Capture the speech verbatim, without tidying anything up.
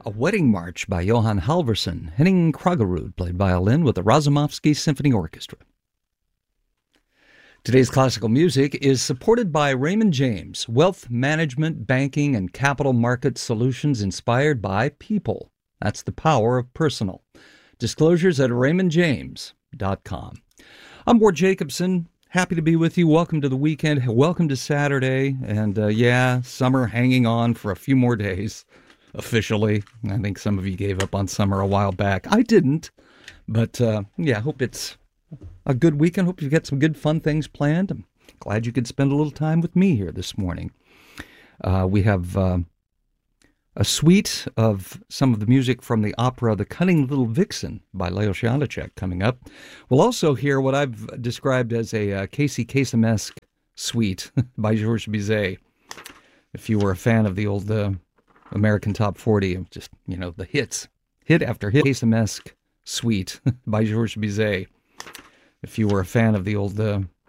A Wedding March by Johann Halvorsen, Henning Kraggerud played violin with the Razumovsky Symphony Orchestra. Today's classical music is supported by Raymond James, wealth management, banking, and capital market solutions inspired by people. That's the power of personal. Disclosures at raymond james dot com. I'm Ward Jacobson. Happy to be with you. Welcome to the weekend. Welcome to Saturday. And uh, yeah, summer hanging on for a few more days. Officially. I think some of you gave up on summer a while back. I didn't. But uh, yeah, I hope it's a good weekend. Hope you've got some good fun things planned. I'm glad you could spend a little time with me here this morning. Uh, we have uh, a suite of some of the music from the opera The Cunning Little Vixen by Leos Janáček coming up. We'll also hear what I've described as a uh, Casey Kasem-esque suite by Georges Bizet. If you were a fan of the old uh, American Top forty, just, you know, the hits, hit after hit, Kasem-esque suite by Georges Bizet. If you were a fan of the old uh,